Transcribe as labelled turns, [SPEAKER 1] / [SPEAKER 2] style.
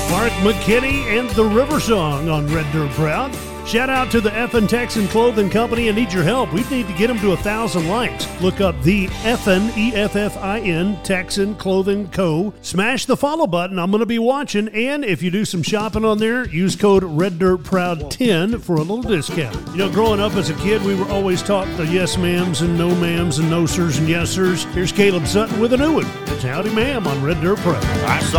[SPEAKER 1] Mark McKinney and the River Song on Red Dirt Proud. Shout out to the Effin Texan Clothing Company. I need your help. We need to get them to 1,000 likes. Look up the Effin, E-F-F-I-N, Texan Clothing Co. Smash the follow button. I'm going to be watching. And if you do some shopping on there, use code RedDirtProud10 for a little discount. You know, growing up as a kid, we were always taught the yes ma'ams and no ma'ams and no sirs and yes sirs. Here's Caleb Sutton with a new one. It's Howdy Ma'am on Red Dirt Proud.
[SPEAKER 2] I saw